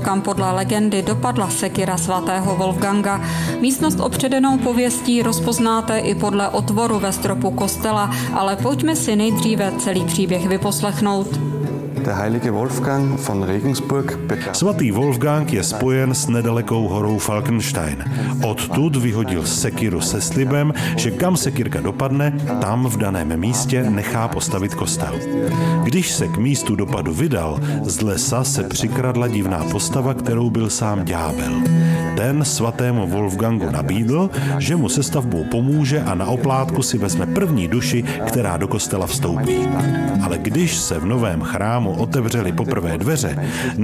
kam podle legendy dopadla sekira svatého Wolfganga. Místnost opředenou pověstí rozpoznáte i podle otvoru ve stropu kostela, ale pojďme si nejdříve celý příběh vyposlechnout. Svatý Wolfgang je spojen s nedalekou horou Falkenstein. Odtud vyhodil sekiru se slibem, že kam sekirka dopadne, tam v daném místě nechá postavit kostel. Když se k místu dopadu vydal, z lesa se přikradla divná postava, kterou byl sám ďábel. Ten svatému Wolfgangu nabídl, že mu se stavbou pomůže a na oplátku si vezme první duši, která do kostela vstoupí. Ale když se v novém chrámu otevřely poprvé dveře,